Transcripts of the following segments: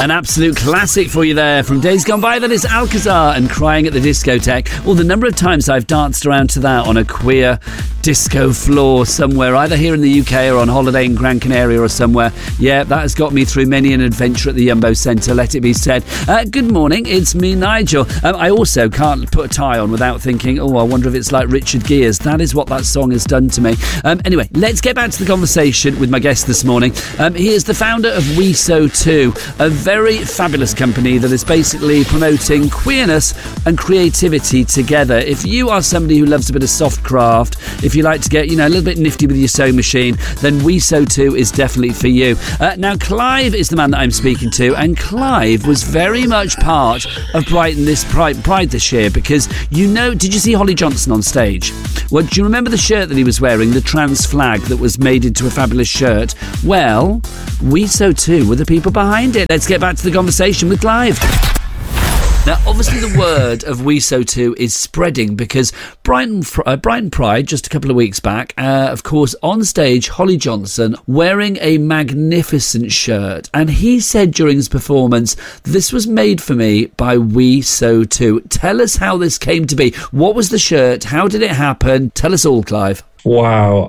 An absolute classic for you there from days gone by. That is Alcazar and Crying at the Discotheque. Well, the number of times I've danced around to that on a queer disco floor somewhere, either here in the UK or on holiday in Gran Canaria or somewhere. Yeah, that has got me through many an adventure at the Jumbo Centre, let it be said. Good morning, it's me, Nigel. I also can't put a tie on without thinking, I wonder if it's like Richard Gere's. That is what that song has done to me. Anyway, let's get back to the conversation with my guest this morning. He is the founder of WeSo2, a very fabulous company that is basically promoting queerness and creativity together. If you are somebody who loves a bit of soft craft, if you like to get, a little bit nifty with your sewing machine, then WeSo2 is definitely for you. Now, Clive is the man that I'm speaking to, and Clive was very much part of Brighton Pride this year because, did you see Holly Johnson on stage? Well, do you remember the shirt that he was wearing, the trans flag that was made into a fabulous shirt? Well, WeSo2 were the people behind it. Let's get back to the conversation with Clive. Now, obviously, the word of WeSo2 is spreading because Brighton Pride, just a couple of weeks back, of course, on stage, Holly Johnson wearing a magnificent shirt. And he said during his performance, this was made for me by WeSo2. Tell us how this came to be. What was the shirt? How did it happen? Tell us all, Clive. Wow.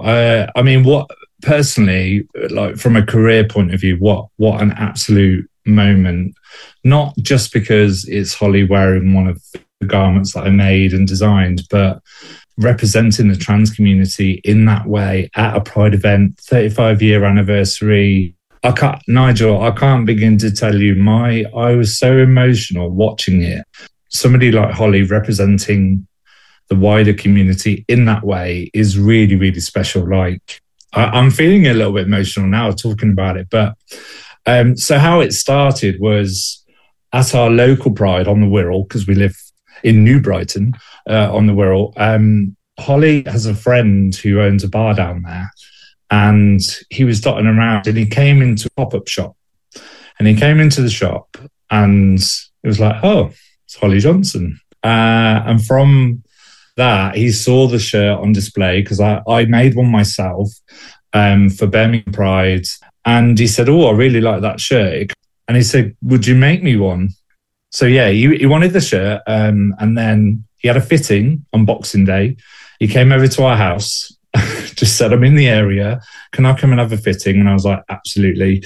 Personally, like from a career point of view, what an absolute moment. Not just because it's Holly wearing one of the garments that I made and designed, but representing the trans community in that way at a Pride event, 35-year anniversary. Nigel, I can't begin to tell you, I was so emotional watching it. Somebody like Holly representing the wider community in that way is really, really special. Like, I'm feeling a little bit emotional now talking about it, but so how it started was at our local Pride on the Wirral, because we live in New Brighton on the Wirral. Holly has a friend who owns a bar down there, and he was dotting around and he came into a pop-up shop. And he came into the shop and it was like, oh, it's Holly Johnson. And from that, he saw the shirt on display because I made one myself for Birmingham Pride. And he said, I really like that shirt. And he said, would you make me one? So, yeah, he wanted the shirt. And then he had a fitting on Boxing Day. He came over to our house, just said, I'm in the area. Can I come and have a fitting? And I was like, absolutely.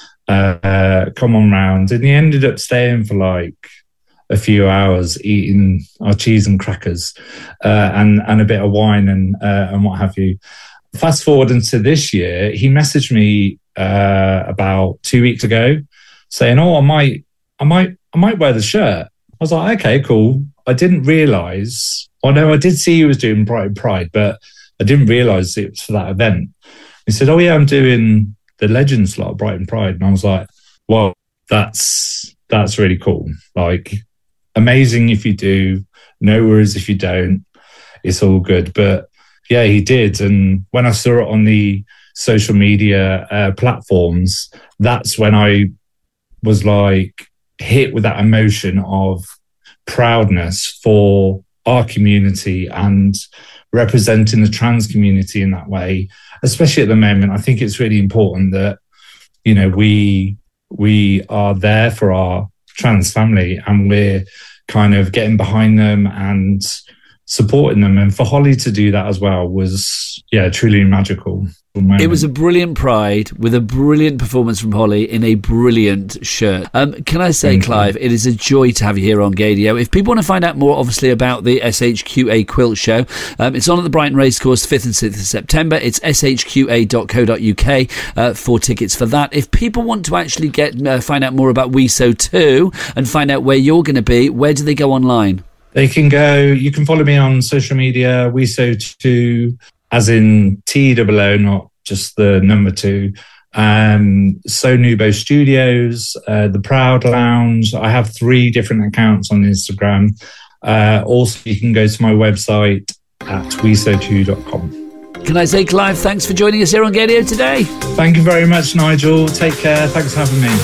Come on round. And he ended up staying for like a few hours eating our cheese and crackers and a bit of wine and what have you. Fast forward into this year, he messaged me about 2 weeks ago saying, I might wear the shirt. I was like, okay, cool. I didn't realise, I did see he was doing Brighton Pride, but I didn't realise it was for that event. He said, I'm doing the Legends slot at Brighton Pride. And I was like, well, that's really cool. Like, amazing if you do, no worries if you don't. It's all good. But yeah, he did. And when I saw it on the social media platforms, that's when I was like hit with that emotion of proudness for our community and representing the trans community in that way, especially at the moment. I think it's really important that, we are there for our trans family and we're kind of getting behind them and supporting them. And for Holly to do that as well was, truly magical. It was a brilliant Pride with a brilliant performance from Holly in a brilliant shirt. Can I say, Clive, it is a joy to have you here on Gaydio. If people want to find out more, obviously, about the SHQA Quilt Show, it's on at the Brighton Racecourse 5th and 6th of September. It's shqa.co.uk for tickets for that. If people want to actually find out more about WeSo2 and find out where you're going to be, where do they go online? You can follow me on social media, WeSo2, as in TOO, not just the number 2. So Nubo Studios, The Proud Lounge. I have 3 different accounts on Instagram. Also, you can go to my website at weso2.com. Can I say, Clive, thanks for joining us here on Gaydio today. Thank you very much, Nigel. Take care. Thanks for having me.